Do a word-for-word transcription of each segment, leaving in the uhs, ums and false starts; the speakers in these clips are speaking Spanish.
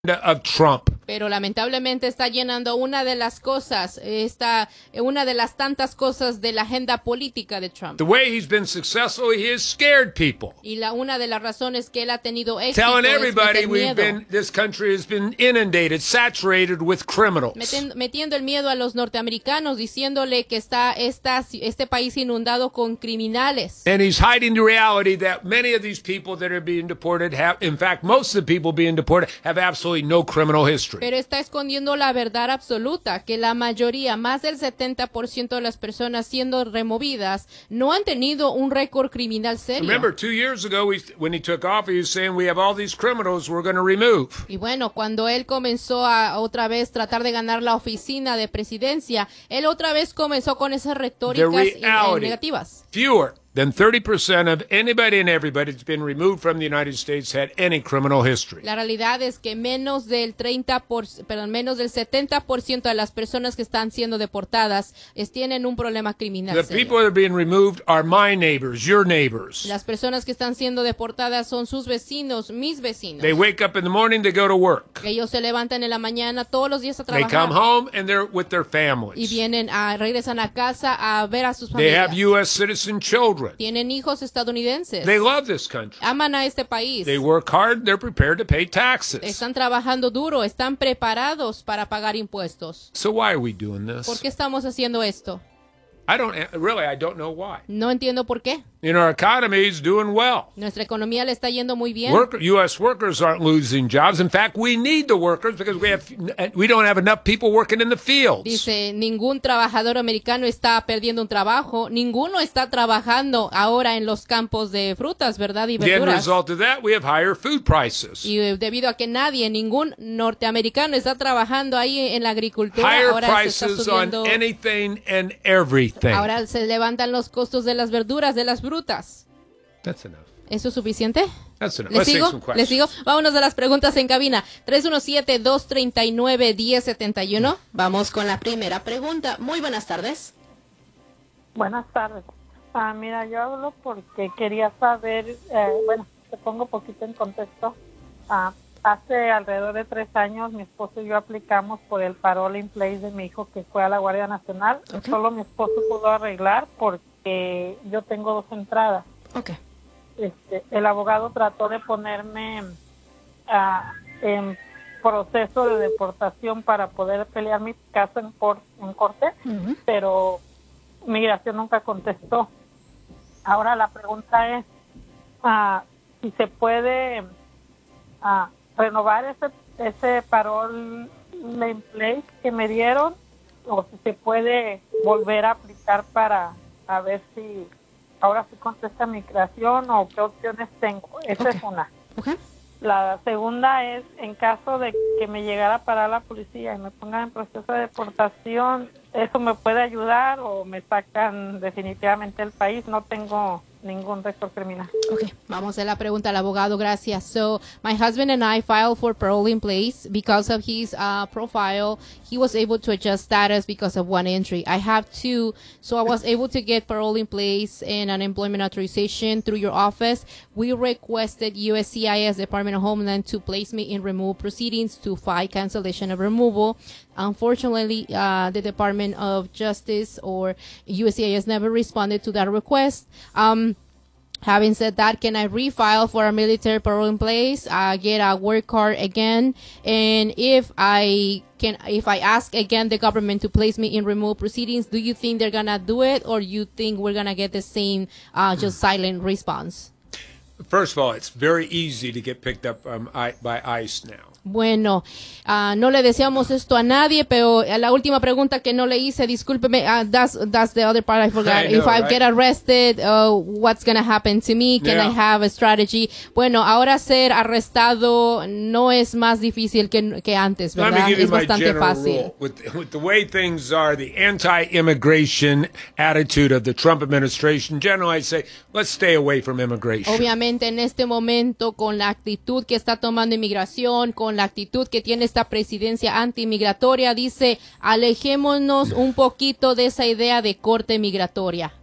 of Trump. Pero lamentablemente está llenando una de las cosas, está una de las tantas cosas de la agenda política de Trump. The way he's been successful, he has scared people. Y la una de las razones que él ha tenido éxito Telling es everybody meter we've miedo. been, this country has been inundated, saturated with criminals. Meten- metiendo el miedo a los norteamericanos, diciéndole que está esta, este país inundado con criminales. And he's hiding the reality that many of these people that are being deported have, in fact, most of the people being deported have absolutely no criminal history. Pero está escondiendo la verdad absoluta, que la mayoría, más del setenta por ciento de las personas siendo removidas, no han tenido un récord criminal serio. Remember, two years ago, we, when he took office, he was saying we have all these criminals we're going to remove. Y bueno, cuando él comenzó a otra vez tratar de ganar la oficina de presidencia, él otra vez comenzó con esas retóricas The y- reality, negativas. fewer than thirty percent of anybody and everybody that's been removed from the United States had any criminal history. La realidad es que menos del treinta por, perdón, menos del setenta por ciento de las personas que están siendo deportadas es, tienen un problema criminal The serio. people that are being removed are my neighbors, your neighbors. Las personas que están siendo deportadas son sus vecinos, mis vecinos. They wake up in the morning, they go to work. Ellos se levantan en la mañana todos los días a They trabajar come home and they're with their y families. vienen a regresan a casa a ver a sus They familias. have U S citizen children. Tienen hijos estadounidenses. They love this country. Aman a este país. They work hard, they're prepared to pay taxes. Están trabajando duro, están preparados para pagar impuestos. So why are we doing ¿Por this? qué estamos haciendo esto? I don't really I don't know why. No entiendo por qué. And our economy is doing well. Nuestra economía le está yendo muy bien. Work, U S workers aren't losing jobs. In fact, we need the workers because we have we don't have enough people working in the fields. Dice, ningún trabajador americano está perdiendo un trabajo. Ninguno está trabajando ahora en los campos de frutas, ¿verdad? Y The end verduras. result of that, we have higher food prices. Y eh, debido a que nadie, ningún norteamericano está trabajando ahí en la agricultura, Higher ahora se está prices on subiendo. anything and everything. Ahora se levantan los costos de las verduras, de las frutas. That's enough. ¿Eso es suficiente? That's enough. ¿Le Let's take sigo? some ¿Le questions. sigo? Vámonos a las preguntas en cabina. tres uno siete, dos tres nueve, uno cero siete uno. Vamos con la primera pregunta. Muy buenas tardes. Buenas tardes. Ah, mira, yo hablo porque quería saber, eh, bueno, te pongo un poquito en contexto. Ah, hace alrededor de tres años mi esposo y yo aplicamos por el parole in place de mi hijo que fue a la Guardia Nacional. Ok. Solo mi esposo pudo arreglar porque yo tengo dos entradas. Ok. Este, el abogado trató de ponerme ah, en proceso de deportación para poder pelear mi caso en, cor en corte, Ujú. pero migración nunca contestó. Ahora la pregunta es ah, si se puede ah, renovar ese ese parole in place que me dieron o si se puede volver a aplicar para a ver si ahora sí contesta migración o qué opciones tengo. Esa Ok. es una. Ok. La segunda es, en caso de que me llegara a parar la policía y me pongan en proceso de deportación, ¿eso me puede ayudar o me sacan definitivamente del país? No tengo ningún récord criminal. Okay, vamos a la pregunta al abogado. Gracias. So, my husband and I filed for parole in place because of his uh, profile. He was able to adjust status because of one entry. I have two, so I was able to get parole in place and an employment authorization through your office. We requested U S C I S, Department of Homeland, to place me in removal proceedings to file cancellation of removal. Unfortunately, uh, the Department of Justice or U S C I S never responded to that request. Um, Having said that, can I refile for a military parole in place, uh, get a work card again? And if I can, if I ask again the government to place me in removal proceedings, do you think they're gonna do it, or you think we're gonna get the same, uh, just silent response? First of all, it's very easy to get picked up um, I, by ICE now. Bueno, uh, no le deseamos esto a nadie, pero la última pregunta que no le hice, discúlpeme, uh, that's, that's the other part I forgot. I know, If I right? get arrested, uh, what's going to happen to me? Can Yeah. I have a strategy? Bueno, ahora ser arrestado no es más difícil que, que antes, Let me ¿verdad? give you Es my bastante general fácil. rule. With, with the way things are, the anti-immigration attitude of the Trump administration, generally I say, let's stay away from immigration. Obviamente en este momento, con la actitud que está tomando inmigración, con la actitud que tiene esta presidencia antimigratoria, dice, alejémonos un poquito de esa idea de corte migratoria.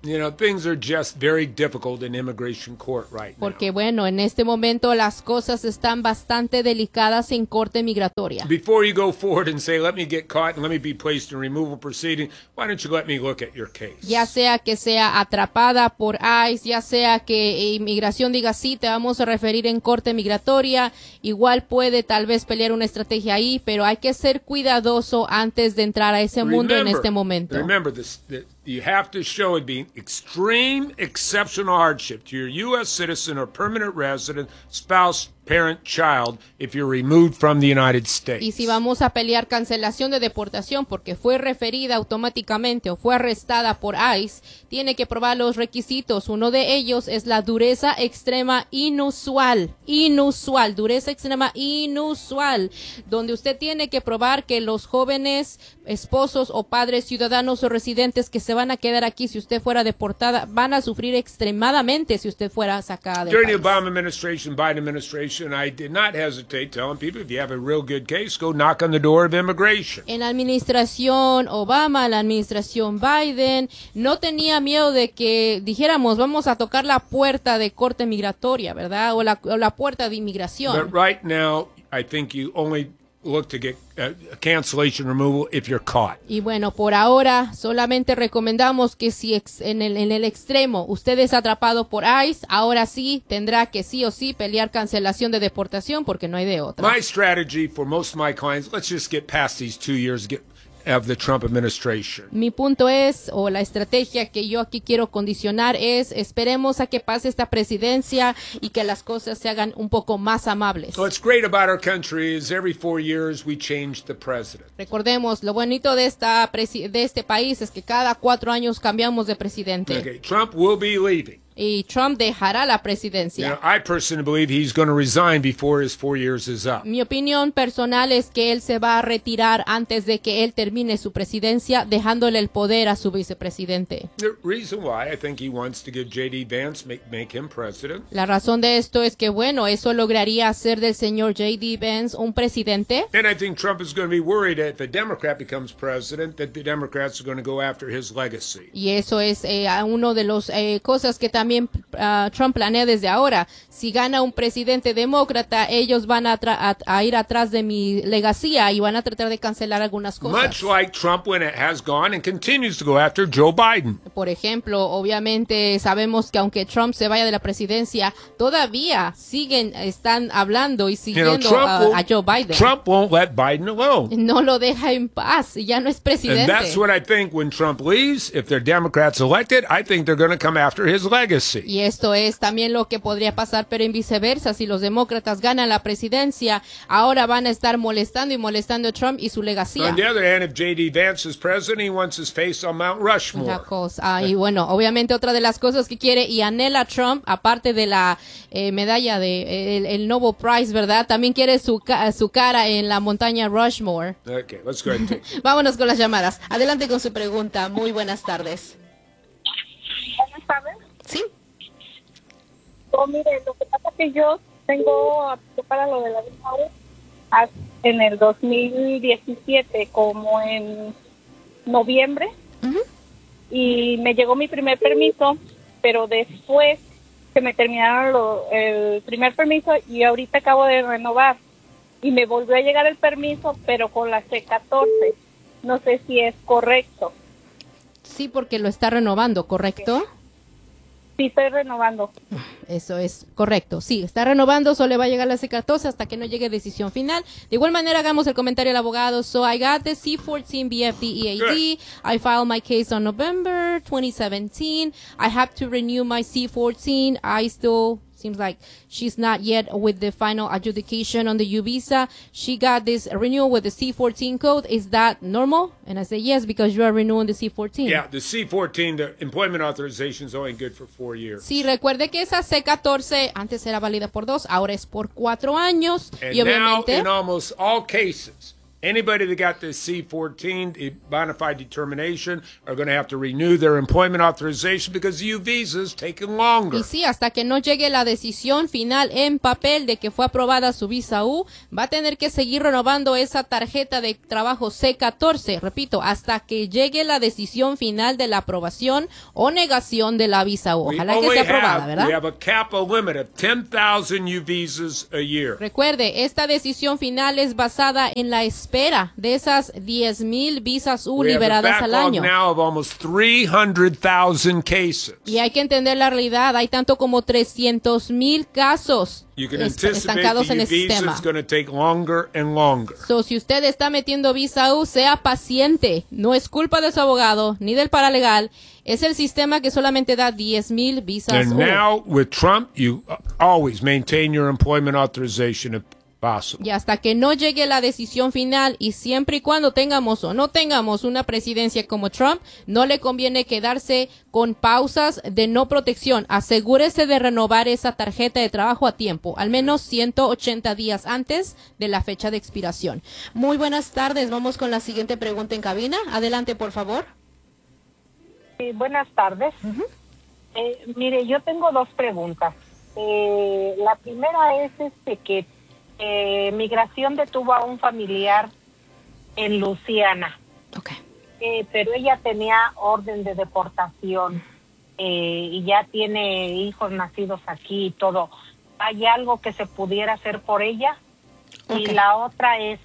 You know, things are just very difficult in immigration court right now. Porque bueno, en este momento las cosas están bastante delicadas en corte migratoria. Before you go forward and say, let me get caught and let me be placed in removal proceeding, why don't you let me look at your case? Ya sea que sea atrapada por ICE, ya sea que inmigración diga sí, te vamos a referir en corte migratoria, igual puede tal vez pelear una estrategia ahí, pero hay que ser cuidadoso antes de entrar a ese mundo en este momento. Remember this, that you have to show it being extreme exceptional hardship to your U S citizen or permanent resident, spouse, parent, child, if you're removed from the United States. Y si vamos a pelear cancelación de deportación porque fue referida automáticamente o fue arrestada por ICE, tiene que probar los requisitos. Uno de ellos es la dureza extrema inusual, inusual, dureza extrema inusual, donde usted tiene que probar que los jóvenes esposos o padres ciudadanos o residentes que se van a quedar aquí si usted fuera deportada van a sufrir extremadamente si usted fuera sacada del During the país. Obama administration, Biden administration, I did not hesitate telling people, if you have a real good case, go knock on the door of immigration. En la administración Obama, la administración Biden, no tenía miedo de que dijéramos, vamos a tocar la puerta de corte migratoria, ¿verdad? O la, o la puerta de inmigración. But right now, I think you only look to get uh, cancellation removal if you're caught. Y bueno, por ahora solamente recomendamos que si ex, en, el, en el extremo usted es atrapado por ICE, ahora sí tendrá que sí o sí pelear cancelación de deportación porque no hay de otra. My strategy for most of my clients, let's just get past these two years get, of the Trump administration. Mi punto es, o la estrategia que yo aquí quiero condicionar es, esperemos a que pase esta presidencia y que las cosas se hagan un poco más amables. What's great about our country is every four years we change the president. Recordemos, lo bonito de esta presi- de este país es que cada cuatro años cambiamos de presidente. Okay, Trump will be leaving. Y Trump dejará la You presidencia. know, I personally believe he's going to resign before his four years is up. Mi opinión personal es que él se va a retirar antes de que él termine su presidencia, dejándole el poder a su vicepresidente. The reason why I think he wants to give J D Vance, make, make him president. La razón de esto es que, bueno, eso lograría hacer del señor J D Vance un presidente. And I think Trump is going to be worried that if a Democrat becomes president, that the Democrats are going to go after his legacy. Y eso es eh, uno de las eh, cosas que también uh, Trump planea desde ahora. Si gana un presidente demócrata, ellos van a, a, a ir atrás de mi legacía y van a tratar de cancelar algunas cosas. Much like Trump when it has gone and continues to go after Joe Biden. Por ejemplo, obviamente sabemos que aunque Trump se vaya de la presidencia, todavía siguen, están hablando y You know, siguiendo Trump, a, will, a Joe Biden. Trump won't let Biden alone. No lo deja en paz, ya no es And presidente. that's what I think when Trump leaves, if they're Democrats elected, I think they're going to come after his legacy. Y esto es también lo que podría pasar, pero en viceversa, si los demócratas ganan la presidencia, ahora van a estar molestando y molestando a Trump y su legacía. On the other hand, if J D Vance is president, he wants his face on Mount Rushmore. Una cosa. Ah, y bueno, obviamente otra de las cosas que quiere y anhela Trump, aparte de la eh, medalla de el, el Nobel Prize, ¿verdad? También quiere su, ca- su cara en la montaña Rushmore. Okay, let's go ahead and take it. Vámonos con las llamadas. Adelante con su pregunta. Muy buenas tardes. Buenas tardes. Sí. Oh, mire, lo que pasa es que yo tengo aplicado para lo de la visa U en el dos mil diecisiete, como en noviembre, Ujú. y me llegó mi primer permiso, pero después se me terminaron lo- el primer permiso y ahorita acabo de renovar y me volvió a llegar el permiso, pero con la C catorce. No sé si es correcto. Sí, porque lo está renovando, ¿correcto? Sí, estoy renovando. Eso es correcto. Sí, está renovando, solo le va a llegar la C catorce hasta que no llegue decisión final. De igual manera, hagamos el comentario al abogado. So, I got the C fourteen B F D E A D. I filed my case on November twenty seventeen. I have to renew my C fourteen. I still... Seems like she's not yet with the final adjudication on the U visa. She got this renewal with the C fourteen code. Is that normal? And I say yes, because you are renewing the C fourteen. Yeah, the C fourteen, the employment authorization is only good for four years. Sí, recuerde que esa C catorce antes era válida por dos, ahora es por cuatro años. And y obviamente, now, in almost all cases, Anybody that got the C fourteen, the bona fide determination, are going to have to renew their employment authorization because the U visa's taking longer. Y sí, hasta que no llegue la decisión final en papel de que fue aprobada su visa U, va a tener que seguir renovando esa tarjeta de trabajo C catorce, repito, hasta que llegue la decisión final de la aprobación o negación de la visa U. Ojalá que sea aprobada, ¿verdad? We have a cap, a limit of ten thousand U visas a year. Recuerde, esta decisión final es basada en la espera de esas diez mil visas U We have a liberadas al backlog año. now of almost three hundred thousand cases. Y hay que entender la realidad, hay tanto como trescientos mil casos You can est- anticipate estancados the en U el visa sistema. is going to take longer and longer. So, si usted está metiendo visa U, sea paciente. No es culpa de su abogado ni del paralegal. Es el sistema que solamente da diez mil visas And U. now with Trump, you uh, always maintain your employment authorization if possible. Y hasta que no llegue la decisión final y siempre y cuando tengamos o no tengamos una presidencia como Trump, no le conviene quedarse con pausas de no protección. Asegúrese de renovar esa tarjeta de trabajo a tiempo, al menos ciento ochenta días antes de la fecha de expiración. Muy buenas tardes. Vamos con la siguiente pregunta en cabina. Adelante, por favor. Sí, buenas tardes. Eh, mire, yo tengo dos preguntas. Eh, la primera es este que eh, Migración detuvo a un familiar en Luisiana, Okay. eh, pero ella tenía orden de deportación eh, y ya tiene hijos nacidos aquí y todo. ¿Hay algo que se pudiera hacer por ella? Y Okay. la otra es,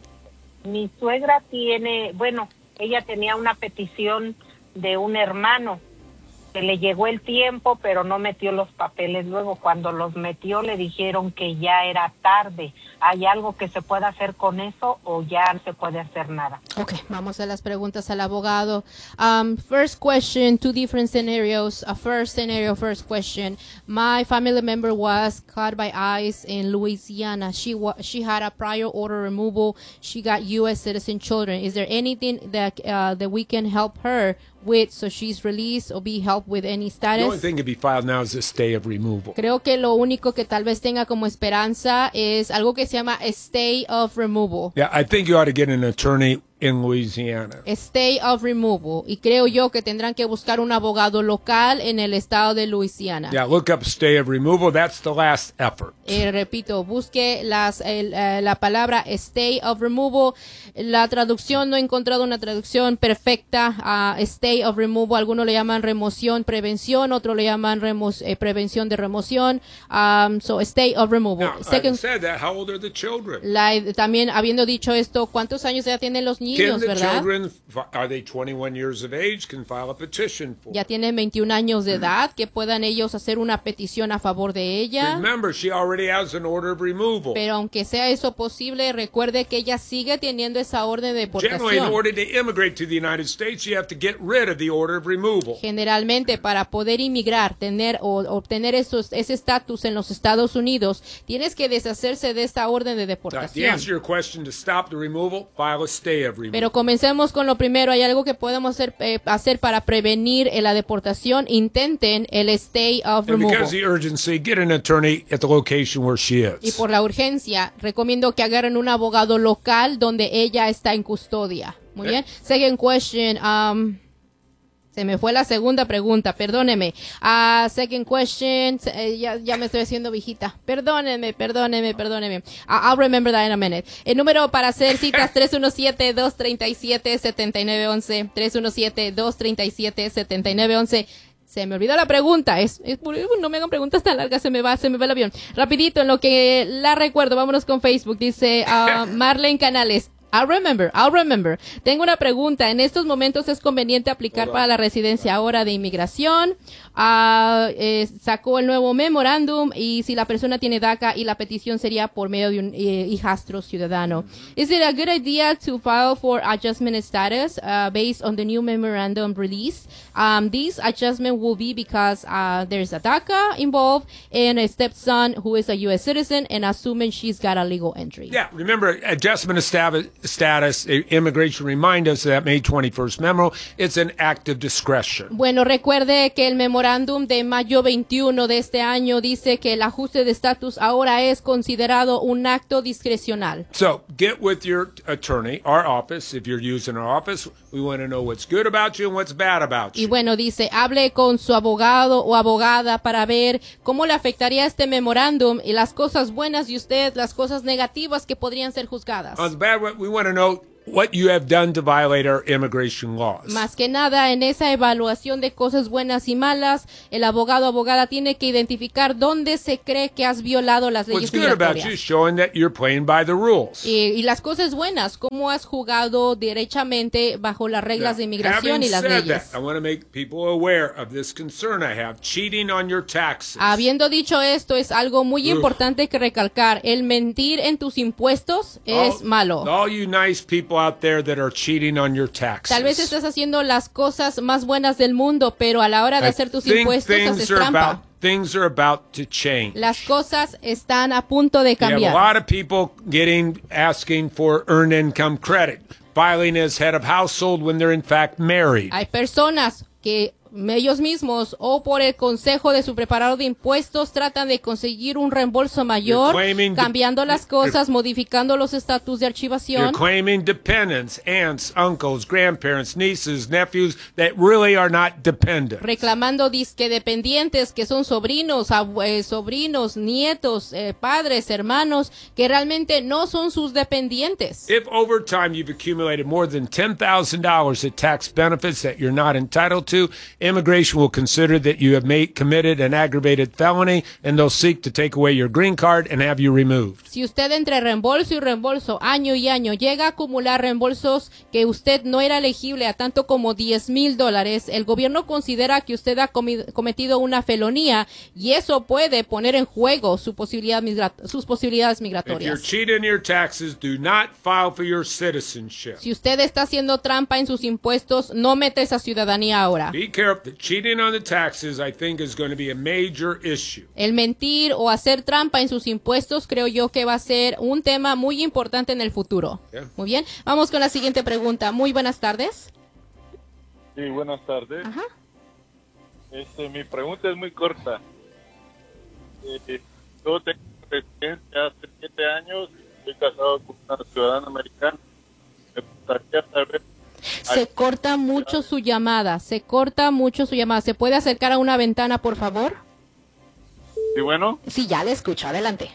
mi suegra tiene, bueno, ella tenía una petición de un hermano que le llegó el tiempo, pero no metió los papeles. Luego, cuando los metió, le dijeron que ya era tarde. ¿Hay algo que se pueda hacer con eso o ya no se puede hacer nada? Okay, vamos a las preguntas al abogado. Um, first question, two different scenarios. A first scenario, first question. My family member was caught by ICE in Louisiana. She wa- she had a prior order removal. She got U S citizen children. Is there anything that uh, that we can help her with so she's released or be helped with any The only status? thing to be filed now is a stay of removal. Creo que lo único que tal vez tenga como esperanza es algo que se llama a stay of removal. Yeah, I think you ought to get an attorney in Louisiana. Stay of removal. Y creo yo que tendrán que buscar un abogado local en el estado de Luisiana. Yeah, look up stay of removal. That's the last effort. Eh, repito, busque las, el, eh, la palabra stay of removal. La traducción, no he encontrado una traducción perfecta a stay of removal. Algunos le llaman remoción, prevención. Otros le llaman remo- eh, prevención de remoción. Um, so, stay of removal. Now, Second, having said that, how old are the children? la, también habiendo dicho esto, ¿cuántos años ya tienen los Can niños, the verdad? children, fi- are they twenty-one years of age, can file a petition for? Ya tienen veintiún años de edad, que puedan ellos hacer una petición a favor de ella. Remember, she already has an order of removal. Pero aunque sea eso posible, recuerde que ella sigue teniendo esa orden de Generally, in deportación. order to immigrate to the United States, you have to get rid of the order of removal. Generalmente, para poder inmigrar, tener o obtener esos, ese estatus en los Estados Unidos, tienes que deshacerse de esta orden de Now, to deportación. answer your question, to stop the removal, file a stay of removal. Pero comencemos con lo primero. Hay algo que podemos hacer, eh, hacer para prevenir eh, la deportación. Intenten el stay of And removal. because of the urgency, get an attorney at the location where she Y is. por la urgencia, recomiendo que agarren un abogado local donde ella está en custodia. Muy bien. Second question. Um, se me fue la segunda pregunta, perdóneme. Ah, second question. eh, ya, ya me estoy haciendo viejita. Perdóneme, perdóneme, perdóneme. Ah, I'll remember that in a minute. El número para hacer citas tres uno siete, dos tres siete, siete nueve uno uno. tres uno siete, dos tres siete, siete nueve uno uno. Se me olvidó la pregunta. Es, es, no me hagan preguntas tan largas, se me va, se me va el avión. Rapidito, en lo que la recuerdo, vámonos con Facebook. Dice uh, Marlene Canales. I'll remember, I'll remember. Tengo una pregunta. ¿En estos momentos es conveniente aplicar para la residencia ahora de inmigración? Uh, eh, sacó el nuevo memorándum y si la persona tiene DACA y la petición sería por medio de un eh, hijastro ciudadano. Is it a good idea to file for adjustment status uh, based on the new memorandum release? Um, this adjustment will be because uh, there's a DACA involved and a stepson who is a U S citizen and assuming she's got a legal entry. Yeah, remember, adjustment of status status, immigration remind us of that May twenty-first memo, it's an act of discretion. Bueno, recuerde que el memorándum de mayo veintiuno de este año dice que el ajuste de estatus ahora es considerado un acto discrecional. So, get with your attorney, our office, if you're using our office. We want to know what's good about you and what's bad about you. Y bueno, dice, hable con su abogado o abogada para ver cómo le afectaría este memorándum y las cosas buenas de usted, las cosas negativas que podrían ser juzgadas. On the bad, we want to know what you have done to violate our immigration laws. Más que nada, en esa evaluación de cosas buenas y malas, el abogado o abogada tiene que identificar dónde se cree que has violado las leyes What's good about you is showing that you're playing by the rules. Y, y las cosas buenas, cómo has jugado derechamente bajo las reglas Now, de inmigración having y las said leyes. that, I want to make people aware of this concern I have, cheating on your taxes. Habiendo dicho esto, es algo muy Ugh. importante que recalcar. El mentir en tus impuestos es all, malo. All you nice people out there that are cheating on your taxes. Tal vez estás haciendo las cosas más buenas del mundo, pero a la hora de I hacer tus think impuestos things haces are trampa. about, things are about to change. Las cosas están a punto de You have a cambiar. lot of people getting asking for earned income credit, filing as head of household when they're in fact married. Hay personas que ellos mismos o por el consejo de su preparador de impuestos tratan de conseguir un reembolso mayor, You're claiming de- cambiando las cosas, modificando los estatus de You're archivación. claiming dependents, aunts, uncles, grandparents, nieces, nephews that really are not dependent. Reclamando disque dependientes que son sobrinos, abue- eh, sobrinos, nietos, eh, padres, hermanos, que realmente no son sus dependientes. If over time you've accumulated more than ten thousand dollars in tax benefits that you're not entitled to, immigration will consider that you have made, committed an aggravated felony, and they'll seek to take away your green card and have you removed. Si usted entre reembolso y reembolso, año y año, llega a acumular reembolsos que usted no era elegible a tanto como diez mil dólares, el gobierno considera que usted ha comi- cometido una felonía y eso puede poner en juego su posibilidad migra- sus posibilidades If you're migratorias. cheating your taxes, do not file for your citizenship. Si usted está haciendo trampa en sus impuestos, no mete esa ciudadanía ahora. Be careful. The cheating on the taxes, I think, is going to be a major issue. El mentir o hacer trampa en sus impuestos creo yo que va a ser un tema muy importante en el futuro. Yeah. Muy bien, vamos con la siguiente pregunta. Muy buenas tardes. Sí, buenas tardes. Ajá. Este, mi pregunta es muy corta. Eh, yo tengo residencia hace siete años, estoy casado con una ciudadana americana. Me gustaría saber... Se corta mucho su llamada, se corta mucho su llamada. ¿Se puede acercar a una ventana, por favor? Sí, bueno, Sí, ya le escucho, adelante.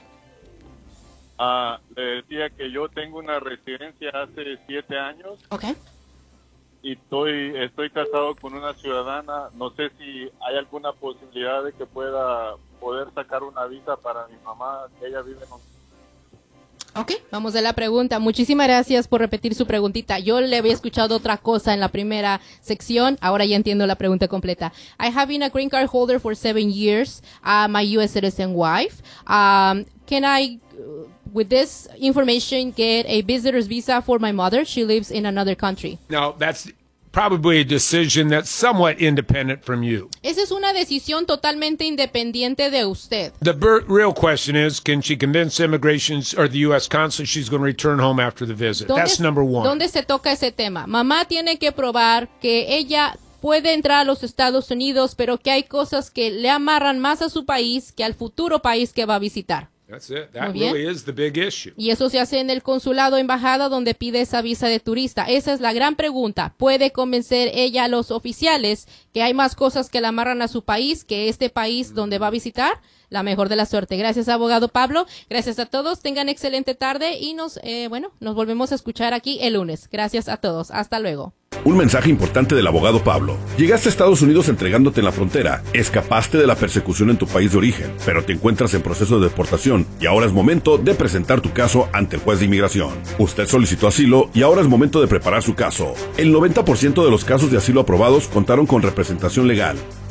ah, le decía que yo tengo una residencia hace siete años Ok. y estoy, estoy casado con una ciudadana. No sé si hay alguna posibilidad de que pueda poder sacar una visa para mi mamá, que ella vive en Honduras. Ok, vamos a la pregunta. Muchísimas gracias por repetir su preguntita. Yo le había escuchado otra cosa en la primera sección. Ahora ya entiendo la pregunta completa. I have been a green card holder for seven years. Uh, my U S citizen wife. Um, can I, uh, with this information, get a visitor's visa for my mother? She lives in another country. Now, that's probably a decision that's somewhat independent from you. Esa es una decisión totalmente independiente de usted. The ber- real question is, can she convince immigration or the U S consulate she's going to return home after the visit? That's number one. ¿Dónde se toca ese tema? Mamá tiene que probar que ella puede entrar a los Estados Unidos, pero que hay cosas que le amarran más a su país que al futuro país que va a visitar. That's it. That Muy bien. really is the big issue. Y eso se hace en el consulado o embajada donde pide esa visa de turista. Esa es la gran pregunta. ¿Puede convencer ella a los oficiales que hay más cosas que la amarran a su país que este país donde va a visitar? La mejor de la suerte. Gracias, abogado Pablo. Gracias a todos. Tengan excelente tarde y nos, eh, bueno, nos volvemos a escuchar aquí el lunes. Gracias a todos. Hasta luego. Un mensaje importante del abogado Pablo. Llegaste a Estados Unidos entregándote en la frontera, escapaste de la persecución en tu país de origen, pero te encuentras en proceso de deportación y ahora es momento de presentar tu caso ante el juez de inmigración. Usted solicitó asilo y ahora es momento de preparar su caso. El noventa por ciento de los casos de asilo aprobados contaron con representación legal.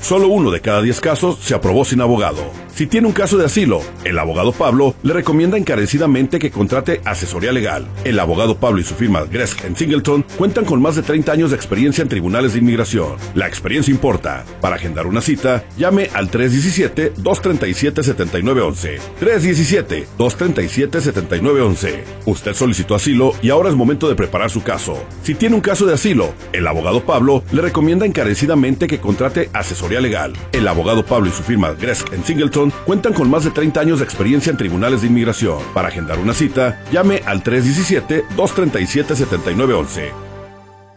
Solo uno de cada diez casos se aprobó sin abogado. Si tiene un caso de asilo, el abogado Pablo le recomienda encarecidamente que contrate asesoría legal. El abogado Pablo y su firma Gresk and Singleton cuentan con más de treinta años de experiencia en tribunales de inmigración. La experiencia importa. Para agendar una cita, llame al tres uno siete, dos tres siete, siete nueve uno uno. tres uno siete, dos tres siete, siete nueve uno uno. Usted solicitó asilo y ahora es momento de preparar su caso. Si tiene un caso de asilo, el abogado Pablo le recomienda encarecidamente que contrate asesoría legal. El abogado Pablo y su firma Gresk and Singleton cuentan con más de treinta años de experiencia en tribunales de inmigración. Para agendar una cita, llame al tres uno siete, dos tres siete, siete nueve uno uno.